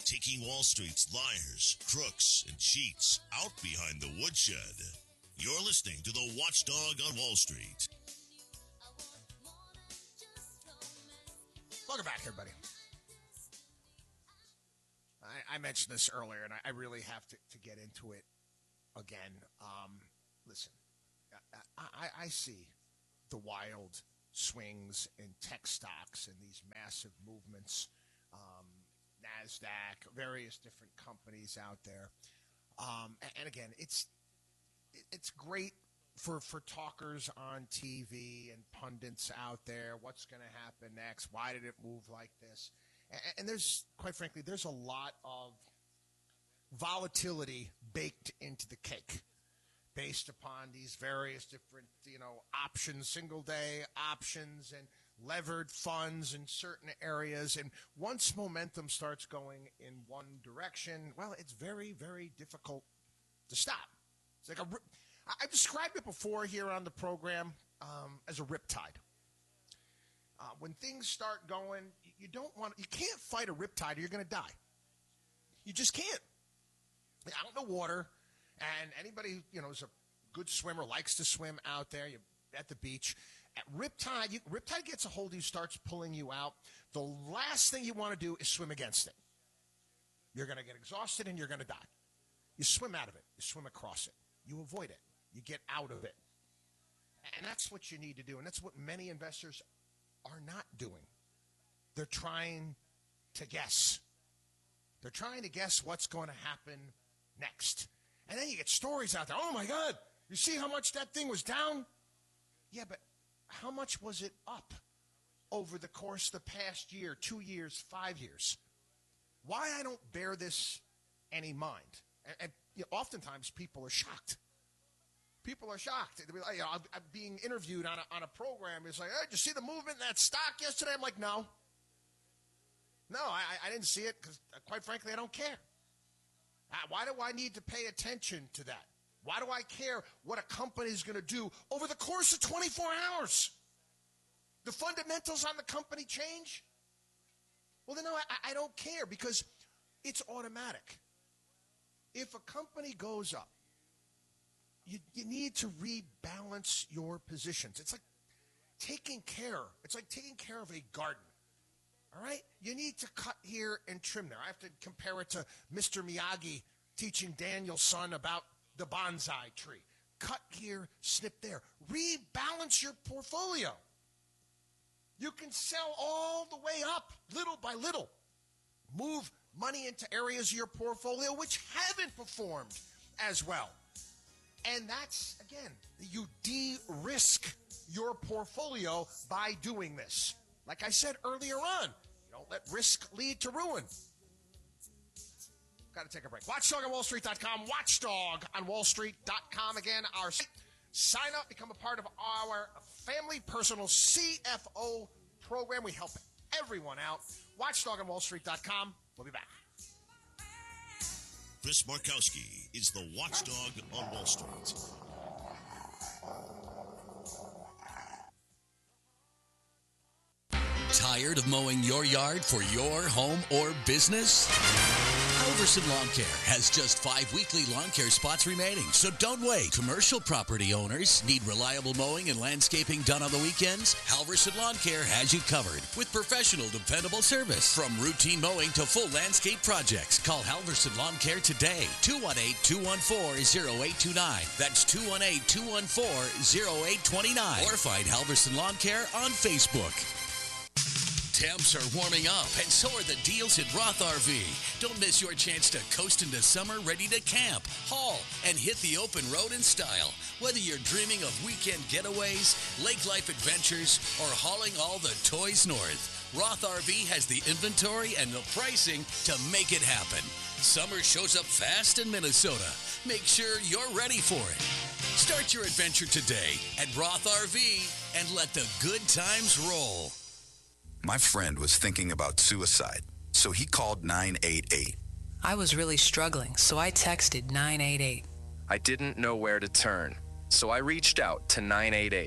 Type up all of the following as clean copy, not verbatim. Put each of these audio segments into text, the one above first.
taking Wall Street's liars, crooks, and cheats out behind the woodshed. You're listening to the Watchdog on Wall Street. Welcome back, everybody. I mentioned this earlier, and I really have to get into it again. Listen, I see the wild swings in tech stocks and these massive movements, NASDAQ, various different companies out there. And again, it's great for talkers on TV and pundits out there. What's going to happen next? Why did it move like this? And there's, quite frankly, there's a lot of volatility baked into the cake based upon these various different, options, single-day options and levered funds in certain areas. And once momentum starts going in one direction, well, it's very, very difficult to stop. It's like I've described it before here on the program as a riptide. When things start going, you can't fight a riptide or you're going to die. You just can't. Out in the water, and anybody, is a good swimmer, likes to swim out there, you're at the beach. At riptide gets a hold of you, starts pulling you out. The last thing you want to do is swim against it. You're going to get exhausted and you're going to die. You swim out of it. You swim across it. You avoid it. You get out of it. And that's what you need to do. And that's what many investors are not doing. They're trying to guess. They're trying to guess what's going to happen next. And then you get stories out there. Oh, my God, you see how much that thing was down? Yeah, but how much was it up over the course of the past year, 2 years, 5 years? Why I don't bear this any mind. And oftentimes people are shocked. People are shocked. I'm being interviewed on a program. It's like, hey, did you see the movement in that stock yesterday? I'm like, no. No, I didn't see it because, quite frankly, I don't care. Why do I need to pay attention to that? Why do I care what a company is going to do over the course of 24 hours? The fundamentals on the company change? Well, then, no, I don't care because it's automatic. If a company goes up, you need to rebalance your positions. It's like taking care. It's like taking care of a garden. All right? You need to cut here and trim there. I have to compare it to Mr. Miyagi teaching Daniel's son about the bonsai tree. Cut here, snip there. Rebalance your portfolio. You can sell all the way up, little by little. Move money into areas of your portfolio which haven't performed as well. And that's, again, you de-risk your portfolio by doing this. Like I said earlier on, you don't let risk lead to ruin. Got to take a break. WatchdogOnWallStreet.com, WatchdogOnWallStreet.com. Again, our site. Sign up, become a part of our family personal CFO program. We help everyone out. WatchdogOnWallStreet.com. We'll be back. Chris Markowski is the Watchdog on Wall Street. Tired of mowing your yard for your home or business? Halverson Lawn Care has just 5 weekly lawn care spots remaining, so don't wait. Commercial property owners need reliable mowing and landscaping done on the weekends? Halverson Lawn Care has you covered with professional, dependable service. From routine mowing to full landscape projects, call Halverson Lawn Care today. 218-214-0829. That's 218-214-0829. Or find Halverson Lawn Care on Facebook. Temps are warming up, and so are the deals at Roth RV. Don't miss your chance to coast into summer ready to camp, haul, and hit the open road in style. Whether you're dreaming of weekend getaways, lake life adventures, or hauling all the toys north, Roth RV has the inventory and the pricing to make it happen. Summer shows up fast in Minnesota. Make sure you're ready for it. Start your adventure today at Roth RV and let the good times roll. My friend was thinking about suicide, so he called 988. I was really struggling, so I texted 988. I didn't know where to turn, so I reached out to 988.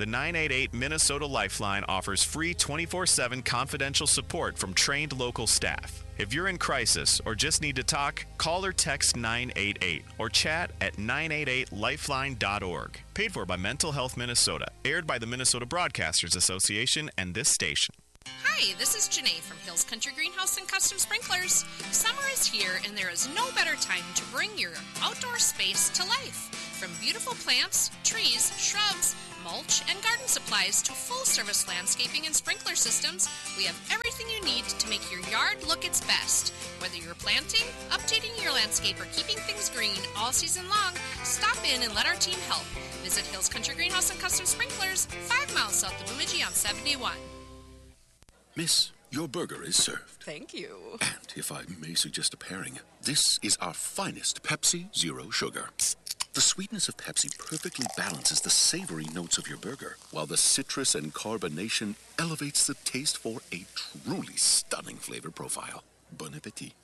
The 988 Minnesota Lifeline offers free 24/7 confidential support from trained local staff. If you're in crisis or just need to talk, call or text 988 or chat at 988lifeline.org. Paid for by Mental Health Minnesota. Aired by the Minnesota Broadcasters Association and this station. Hi, this is Janae from Hills Country Greenhouse and Custom Sprinklers. Summer is here and there is no better time to bring your outdoor space to life. From beautiful plants, trees, shrubs, mulch, and garden supplies to full-service landscaping and sprinkler systems, we have everything you need to make your yard look its best. Whether you're planting, updating your landscape, or keeping things green all season long, stop in and let our team help. Visit Hills Country Greenhouse and Custom Sprinklers, 5 miles south of Bemidji on 71. Miss, your burger is served. Thank you. And if I may suggest a pairing, this is our finest Pepsi Zero Sugar. The sweetness of Pepsi perfectly balances the savory notes of your burger, while the citrus and carbonation elevates the taste for a truly stunning flavor profile. Bon appetit.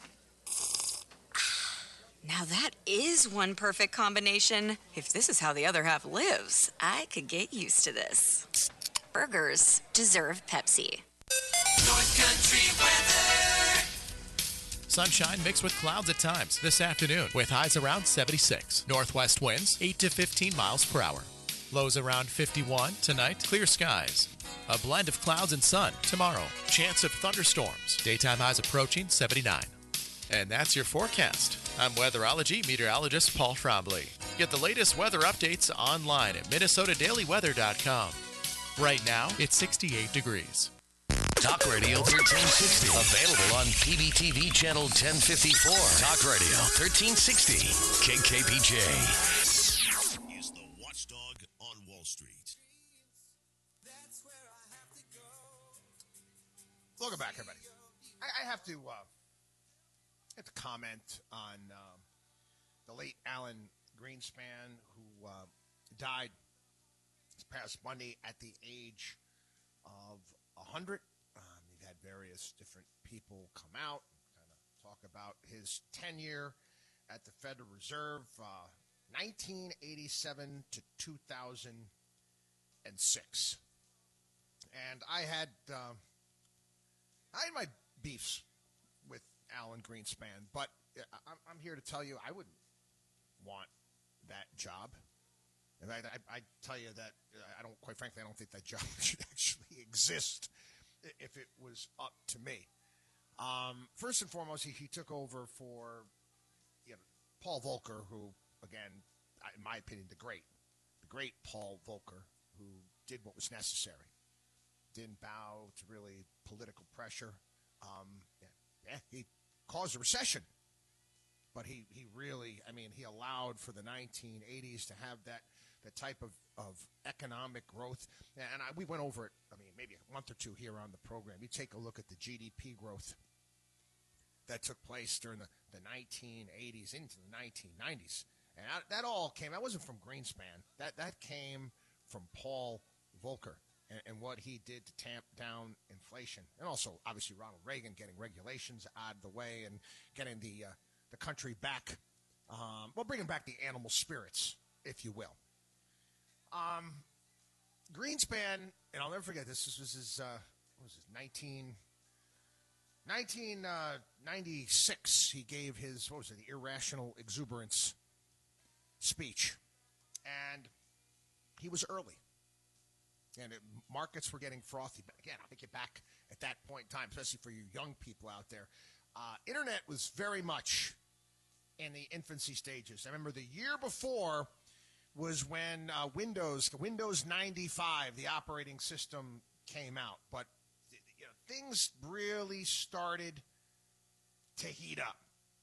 Now that is one perfect combination. If this is how the other half lives, I could get used to this. Burgers deserve Pepsi. North Country weather. Sunshine mixed with clouds at times this afternoon with highs around 76. Northwest winds 8 to 15 miles per hour. Lows around 51 tonight. Clear skies. A blend of clouds and sun tomorrow. Chance of thunderstorms. Daytime highs approaching 79. And that's your forecast. I'm weatherology meteorologist Paul Trombley. Get the latest weather updates online at minnesotadailyweather.com. Right now, it's 68 degrees. Talk Radio 1360. Available on PBTV Channel 1054. Talk Radio 1360. KKPJ. Is the watchdog on Wall Street. Welcome back, everybody. I have to comment on the late Alan Greenspan, who died this past Monday at the age of 100. We've had various different people come out and kind of talk about his tenure at the Federal Reserve, 1987 to 2006. And I had my beefs with Alan Greenspan, but I'm here to tell you I wouldn't want that job. And I tell you that I don't, quite frankly, I don't think that job should actually exist if it was up to me. First and foremost, he took over for Paul Volcker, who, again, in my opinion, the great Paul Volcker, who did what was necessary, didn't bow to really political pressure. He caused a recession, but he really, he allowed for the 1980s to have that type of economic growth. And we went over it, maybe a month or two here on the program. You take a look at the GDP growth that took place during the 1980s into the 1990s. And that all came, that wasn't from Greenspan. That came from Paul Volcker and what he did to tamp down inflation. And also, obviously, Ronald Reagan getting regulations out of the way and getting the country back, bringing back the animal spirits, if you will. Greenspan, and I'll never forget this. This was his, 1996. He gave his, the irrational exuberance speech, and he was early, and markets were getting frothy. But again, I'll take you back at that point in time, especially for you young people out there. Internet was very much in the infancy stages. I remember the year before was when Windows 95, the operating system, came out. But things really started to heat up.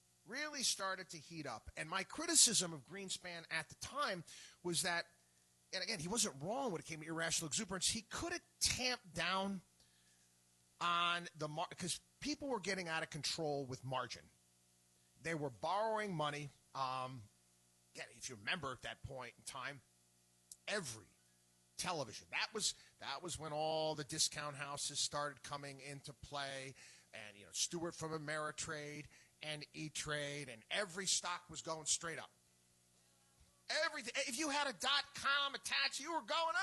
And my criticism of Greenspan at the time was that, and again, he wasn't wrong when it came to irrational exuberance. He could have tamped down on the market because people were getting out of control with margin. They were borrowing money. If you remember at that point in time, every television, that was when all the discount houses started coming into play, and Stewart from Ameritrade and E-Trade, and every stock was going straight up. Everything. If you had a .com attached, you were going up.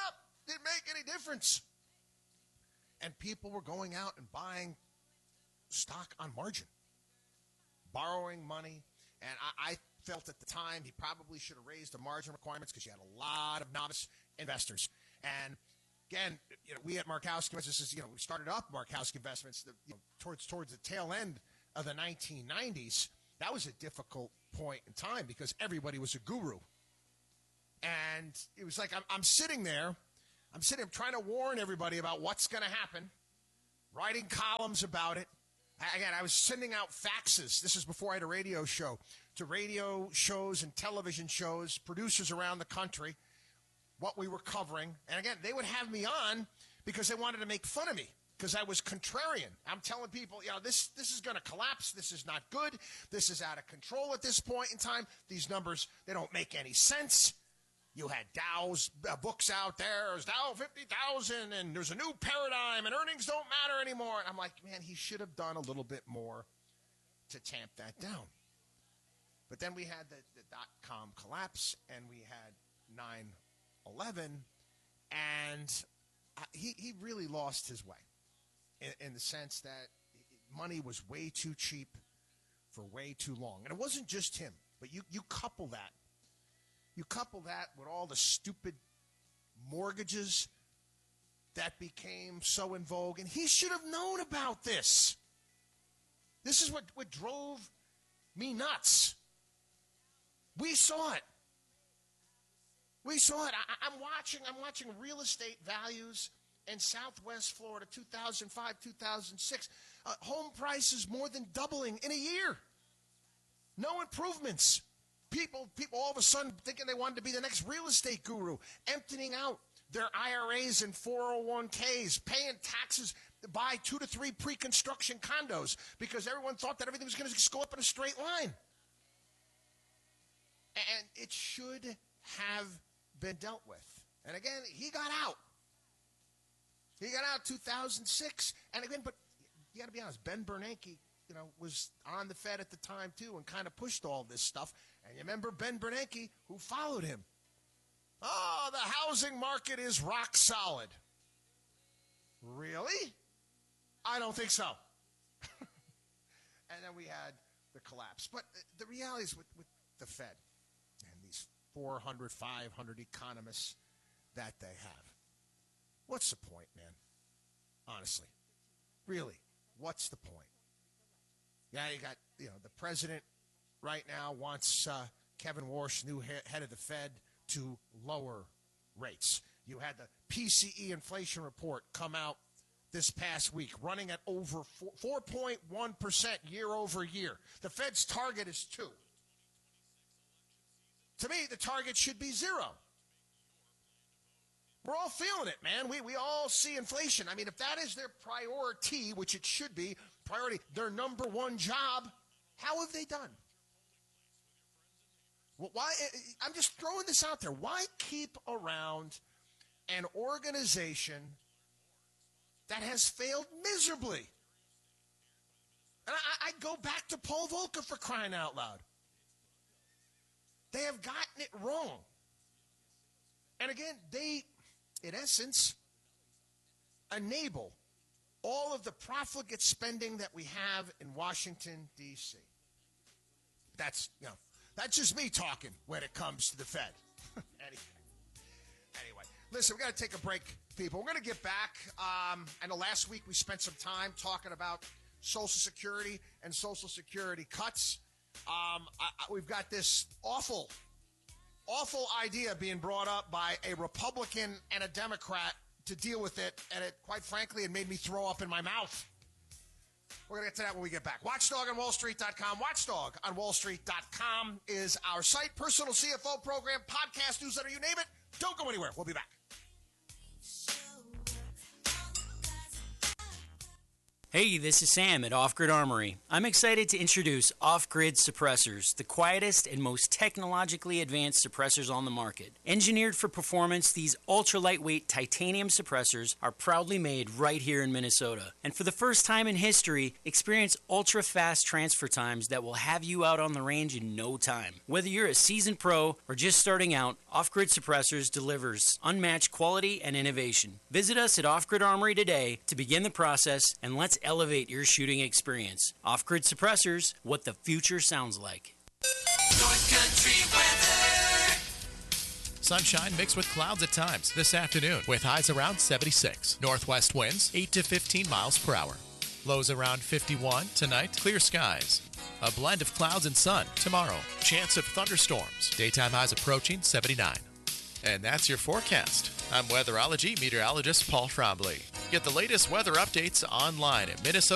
Didn't make any difference. And people were going out and buying stock on margin, borrowing money. And I felt at the time he probably should have raised the margin requirements because you had a lot of novice investors. And again, we at Markowski Investments, we started up Markowski Investments towards the tail end of the 1990s. That was a difficult point in time because everybody was a guru. And it was like I'm sitting there. I'm trying to warn everybody about what's going to happen, writing columns about it. Again, I was sending out faxes. This is before I had a radio show, to radio shows and television shows, producers around the country, what we were covering. And again, they would have me on because they wanted to make fun of me because I was contrarian. I'm telling people, this is going to collapse. This is not good. This is out of control at this point in time. These numbers, they don't make any sense. You had Dow's books out there. There's Dow 50,000, and there's a new paradigm, and earnings don't matter anymore. And I'm like, man, he should have done a little bit more to tamp that down. But then we had the dot-com collapse, and we had 9/11, and he really lost his way in the sense that money was way too cheap for way too long. And it wasn't just him, but you couple that. You couple that with all the stupid mortgages that became so in vogue, and he should have known about this. This is what drove me nuts. We saw it. I'm watching real estate values in Southwest Florida, 2005, 2006. Home prices more than doubling in a year. No improvements. People all of a sudden thinking they wanted to be the next real estate guru, emptying out their IRAs and 401ks, paying taxes to buy 2 to 3 pre-construction condos because everyone thought that everything was going to just go up in a straight line. And it should have been dealt with. And again, he got out. He got out 2006. And again, but you got to be honest, Ben Bernanke, was on the Fed at the time, too, and kind of pushed all this stuff. And you remember Ben Bernanke, who followed him. Oh, the housing market is rock solid. Really? I don't think so. And then we had the collapse. But the reality is with the Fed and these 400, 500 economists that they have, what's the point, man? Honestly. Really, what's the point? Yeah, you got, the president right now wants Kevin Warsh, new head of the Fed, to lower rates. You had the PCE inflation report come out this past week, running at over 4.1% year over year. The Fed's target is 2. To me, the target should be 0. We're all feeling it, man. We all see inflation. I mean, if that is their priority, which it should be, their number one job, how have they done? Well, why? I'm just throwing this out there. Why keep around an organization that has failed miserably? And I go back to Paul Volcker, for crying out loud. They have gotten it wrong. And again, they, in essence, enable all of the profligate spending that we have in Washington, D.C. That's just me talking when it comes to the Fed. Anyway, listen, we got to take a break, people. We're going to get back. I know last week we spent some time talking about Social Security and Social Security cuts. We've got this awful idea being brought up by a Republican and a Democrat to deal with it, and it, quite frankly, it made me throw up in my mouth. We're going to get to that when we get back. WatchdogOnWallStreet.com. WatchdogOnWallStreet.com is our site. Personal CFO program, podcast, newsletter, you name it. Don't go anywhere. We'll be back. Hey, this is Sam at Off Grid Armory. I'm excited to introduce Off Grid Suppressors, the quietest and most technologically advanced suppressors on the market. Engineered for performance, these ultra-lightweight titanium suppressors are proudly made right here in Minnesota. And for the first time in history, experience ultra-fast transfer times that will have you out on the range in no time. Whether you're a seasoned pro or just starting out, Off Grid Suppressors delivers unmatched quality and innovation. Visit us at Off Grid Armory today to begin the process, and let's elevate your shooting experience. Off-Grid Suppressors, what the future sounds like. North Country weather. Sunshine mixed with clouds at times this afternoon with highs around 76. Northwest winds 8 to 15 miles per hour. Lows around 51 tonight. Clear skies. A blend of clouds and sun tomorrow. Chance of thunderstorms. Daytime highs approaching 79. And that's your forecast. I'm weatherology meteorologist Paul Trombley. Get the latest weather updates online at Minnesota.